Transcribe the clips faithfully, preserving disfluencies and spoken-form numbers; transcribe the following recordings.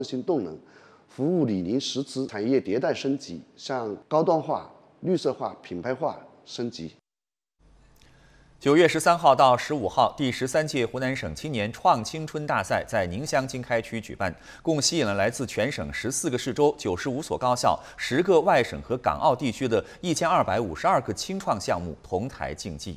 新动能，服务李宁实质产业迭代升级，向高端化、绿色化、品牌化升级。 九月十三号到十五号，第十三届湖南省青年创青春大赛在宁乡经开区举办，共吸引了来自全省十四个市州、九十五所高校、十个外省和港澳地区的一千二百五十二个青创项目同台竞技。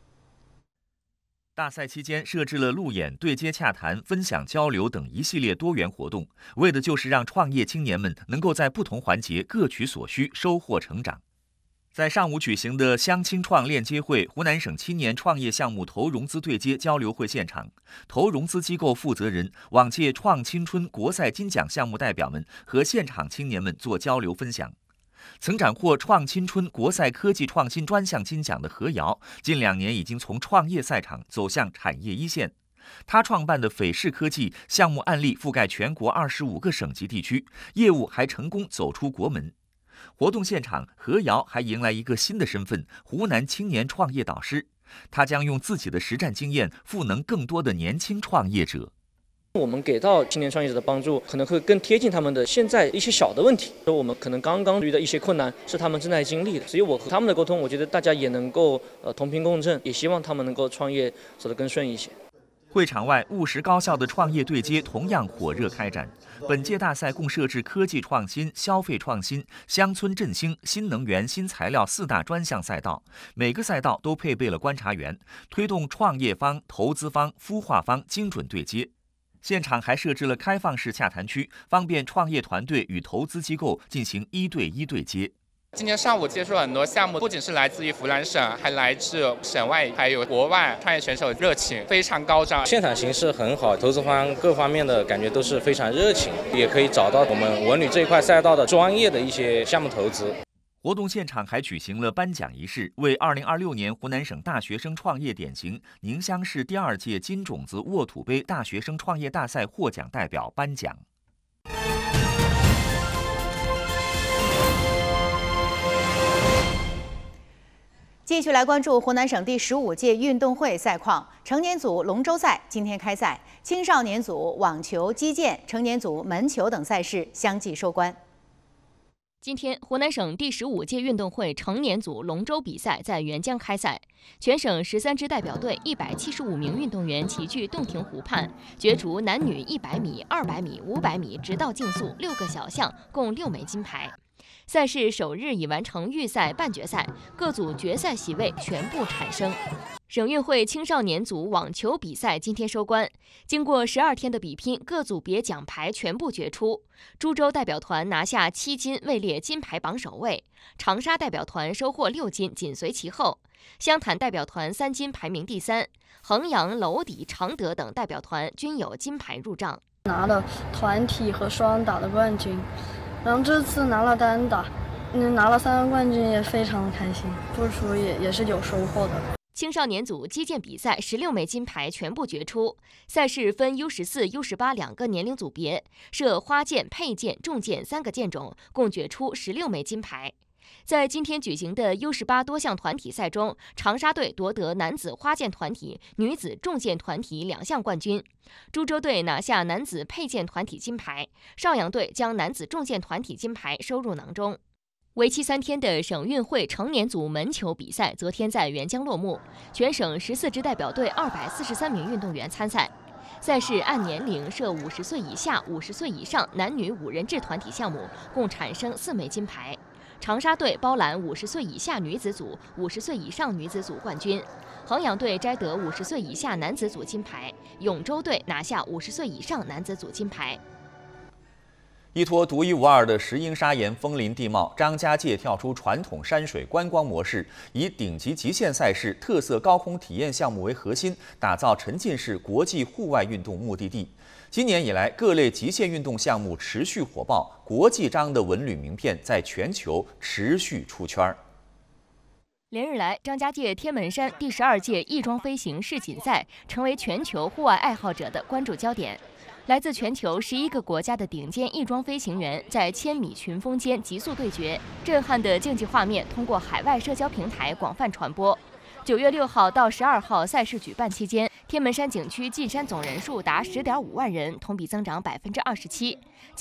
大赛期间设置了路演、对接洽谈、分享交流等一系列多元活动，为的就是让创业青年们能够在不同环节各取所需，收获成长。在上午举行的乡青创链接会湖南省青年创业项目投融资对接交流会现场，投融资机构负责人、往届创青春国赛金奖项目代表们和现场青年们做交流分享。曾斩获创青春国赛科技创新专项金奖的何瑶，近两年已经从创业赛场走向产业一线。他创办的斐视科技项目案例覆盖全国二十五个省级地区，业务还成功走出国门。活动现场，何瑶还迎来一个新的身份——湖南青年创业导师。他将用自己的实战经验赋能更多的年轻创业者。 我们给到青年创业者的帮助，可能会更贴近他们的现在一些小的问题。说我们可能刚刚遇到一些困难，是他们正在经历的。所以我和他们的沟通，我觉得大家也能够呃同频共振，也希望他们能够创业走得更顺一些。 会场外，务实高校的创业对接同样火热开展。本届大赛共设置科技创新、消费创新、乡村振兴、新能源、新材料四大专项赛道，每个赛道都配备了观察员，推动创业方、投资方、孵化方精准对接。现场还设置了开放式洽谈区，方便创业团队与投资机构进行一对一对接。 今天上午接触了很多项目，不仅是来自于湖南省，还来自省外，还有国外，创业选手热情非常高涨。 现场形势很好，投资方各方面的感觉都是非常热情，也可以找到我们文旅这一块赛道的专业的一些项目投资。 活动现场还举行了颁奖仪式，为二零二六年湖南省大学生创业典型宁乡市第二届金种子沃土杯大学生创业大赛获奖代表颁奖。 继续来关注湖南省第十五届运动会赛况。成年组龙舟赛今天开赛，青少年组网球、击剑、成年组门球等赛事相继收官。 今天，湖南省第十五届运动会成年组龙舟比赛在沅江开赛，全省十三支代表队一百七十五名运动员齐聚洞庭湖畔，角逐男女一百米、二百米、五百米直道竞速六个小项，共六枚金牌。赛事首日已完成预赛、半决赛，各组决赛席位全部产生。省运会青少年组网球比赛今天收官，经过十二天的比拼，各组别奖牌全部决出。株洲代表团拿下七金，位列金牌榜首位；长沙代表团收获六金，紧随其后；湘潭代表团三金，排名第三；衡阳、娄底、常德等代表团均有金牌入账， 拿了团体和双打的冠军。然后这次拿了单打，嗯，拿了三个冠军也非常的开心，付出也也是有收获的。 青少年组击剑比赛十六枚金牌全部决出，赛事分 U 十四、U 十八两个年龄组别，设花剑、佩剑、重剑三个剑种，共决出十六枚金牌。在今天举行的 U 十八多项团体赛中，长沙队夺得男子花剑团体、女子重剑团体两项冠军，株洲队拿下男子佩剑团体金牌，邵阳队将男子重剑团体金牌收入囊中。为期三天的省运会成年组门球比赛昨天在沅江落幕，全省十四支代表队二百四十三名运动员参赛。赛事按年龄设五十岁以下、五十岁以上男女五人制团体项目，共产生四枚金牌。长沙队包揽五十岁以下女子组、五十岁以上女子组冠军，衡阳队摘得五十岁以下男子组金牌，永州队拿下五十岁以上男子组金牌。 依托独一无二的石英砂岩枫林地貌，张家界跳出传统山水观光模式，以顶级极限赛事、特色高空体验项目为核心，打造沉浸式国际户外运动目的地。今年以来，各类极限运动项目持续火爆，国际章的文旅名片在全球持续出圈。 连日来，张家界天门山第十二届翼装飞行世锦赛成为全球户外爱好者的关注焦点。来自全球十一个国家的顶尖翼装飞行员在千米群峰间急速对决，震撼的竞技画面通过海外社交平台广泛传播。 九月六号到十二号赛事举办期间，天门山景区进山总人数达十点五万人，同比增长百分之二十七。